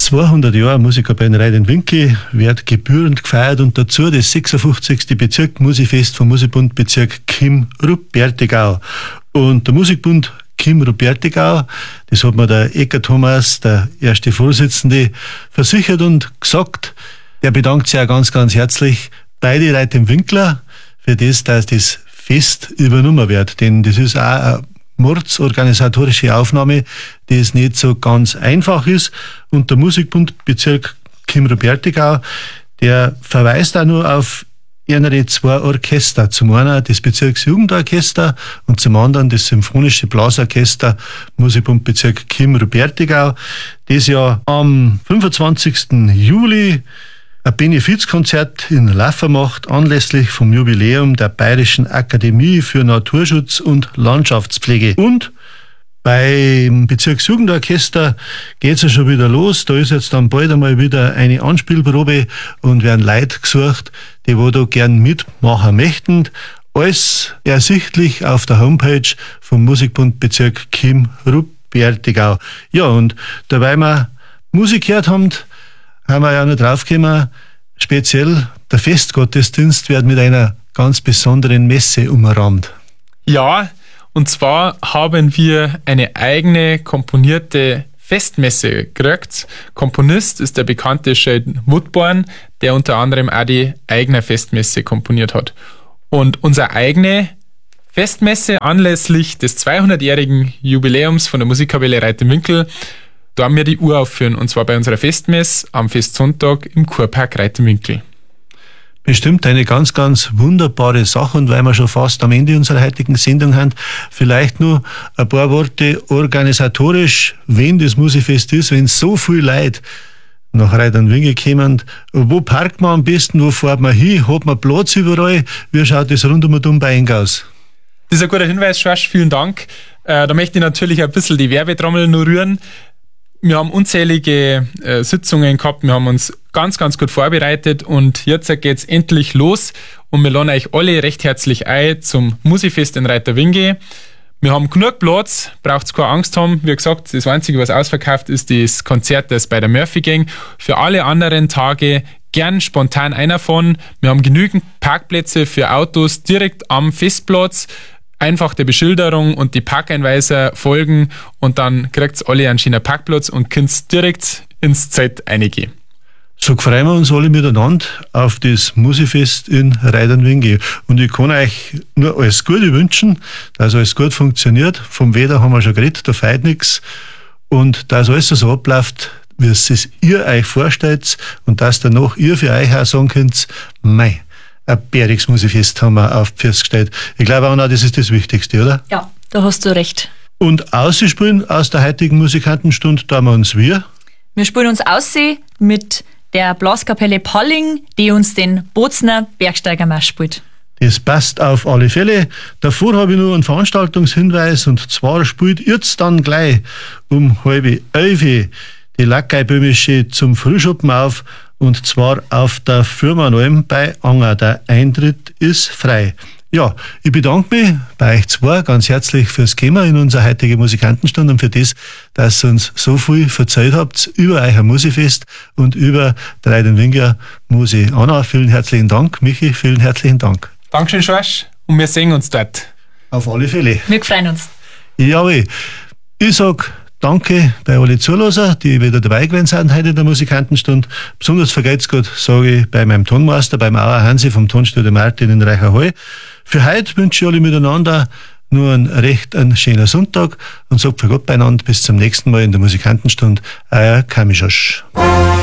200 Jahre Musikkapelle Reiding-Winkel wird gebührend gefeiert und dazu das 56. Bezirk Musikfest vom Musikbund Bezirk Chim-Rupertigau. Und der Musikbund Chim-Rupertigau, das hat mir der Ecker Thomas, der erste Vorsitzende, versichert und gesagt. Er bedankt sich auch ganz, ganz herzlich bei den Reiding-Winkler für das, dass das Fest übernommen wird. Denn das ist auch eine mordsorganisatorische Aufnahme, die es nicht so ganz einfach ist. Und der Musikbund Bezirk Chim-Rupertigau, der verweist auch nur auf eine 2 Orchester. Zum einen das Bezirksjugendorchester und zum anderen das Symphonische Blasorchester Musikbund Bezirk Chim-Rupertigau, das ja am 25. Juli ein Benefizkonzert in Laffer macht, anlässlich vom Jubiläum der Bayerischen Akademie für Naturschutz und Landschaftspflege. Und beim Bezirksjugendorchester geht's ja schon wieder los. Da ist jetzt dann bald einmal wieder eine Anspielprobe und werden Leute gesucht, die wo da gern mitmachen möchten. Alles ersichtlich auf der Homepage vom Musikbund Bezirk Chim-Rupertigau. Ja, und dabei wir Musik gehört haben wir ja noch draufgekommen, speziell der Festgottesdienst wird mit einer ganz besonderen Messe umrahmt. Ja, und zwar haben wir eine eigene komponierte Festmesse gekriegt. Komponist ist der bekannte Sheldon Woodburn, der unter anderem auch die eigene Festmesse komponiert hat. Und unsere eigene Festmesse anlässlich des 200-jährigen Jubiläums von der Musikkapelle Reiding-Winkel, da haben wir die Uhr aufführen, und zwar bei unserer Festmesse am Festsonntag im Kurpark Reiding-Winkel. Bestimmt eine ganz, ganz wunderbare Sache, und weil wir schon fast am Ende unserer heutigen Sendung haben, vielleicht nur ein paar Worte organisatorisch, wenn das Musikfest ist, wenn so viel Leute nach Reiding-Winkel kommen. Wo parkt man am besten, wo fährt man hin, hat man Platz überall, wie schaut das rund um und um bei Eng aus? Das ist ein guter Hinweis, Schorsch, vielen Dank. Da möchte ich natürlich ein bisschen die Werbetrommel nur rühren. Wir haben unzählige Sitzungen gehabt, wir haben uns ganz, ganz gut vorbereitet und jetzt geht's endlich los und wir laden euch alle recht herzlich ein zum Musikfest in Reiding-Winkel. Wir haben genug Platz, braucht's keine Angst haben. Wie gesagt, das Einzige, was ausverkauft ist, das Konzert, das bei der Murphy Gang. Für alle anderen Tage gern spontan einfahren. Wir haben genügend Parkplätze für Autos direkt am Festplatz. Einfach der Beschilderung und die Parkeinweiser folgen und dann kriegt's alle einen schönen Parkplatz und könnt's direkt ins Zelt reingehen. So freuen wir uns alle miteinander auf das Musikfest in Reiding-Winkel. Und ich kann euch nur alles Gute wünschen, dass alles gut funktioniert. Vom Wetter haben wir schon geredet, da fehlt nichts. Und dass alles so abläuft, wie es ihr euch vorstellt und dass danach ihr für euch auch sagen könnt, mei, ein bäriges Musikfest haben wir auf die Füße gestellt. Ich glaube, Anna, das ist das Wichtigste, oder? Ja, da hast du recht. Und ausspielen aus der heutigen Musikantenstunde tun wir uns wir spielen uns aussehen mit der Blaskapelle Palling, die uns den Bozner Bergsteigermarsch spielt. Das passt auf alle Fälle. Davor habe ich nur einen Veranstaltungshinweis, und zwar spielt jetzt dann gleich um 10:30 die Lackeiböhmische zum Frühschoppen auf, und zwar auf der Firmenalm bei Anger. Der Eintritt ist frei. Ja, ich bedanke mich bei euch zwei ganz herzlich fürs Kommen in unsere heutige Musikantenstunde und für das, dass ihr uns so viel verzeiht habt über euer Musikfest und über die Reiding-Winkler Musik. Anna, vielen herzlichen Dank. Michi, vielen herzlichen Dank. Dankeschön, Schorsch, und wir sehen uns dort. Auf alle Fälle. Wir freuen uns. Jawohl. Ich sag danke bei alle Zuhörer, die wieder dabei gewesen sind heute in der Musikantenstunde. Besonders vergeht's gut, sage ich bei meinem Tonmeister, beim Auer Hansi vom Tonstudio Martin in Reicherhall. Für heute wünsche ich alle miteinander nur einen schönen Sonntag und sage für Gott beieinander bis zum nächsten Mal in der Musikantenstunde. Euer Kamischosch.